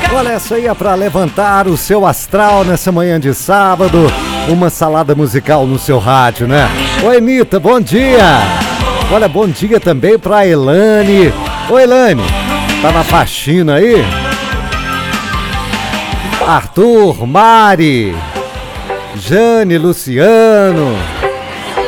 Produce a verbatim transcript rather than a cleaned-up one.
Olha, essa aí é pra levantar o seu astral nessa manhã de sábado. Uma salada musical no seu rádio, né? Oi, Mita, bom dia. Olha, bom dia também pra Elane. Oi, Elane, tá na faxina aí? Arthur, Mari, Jane, Luciano.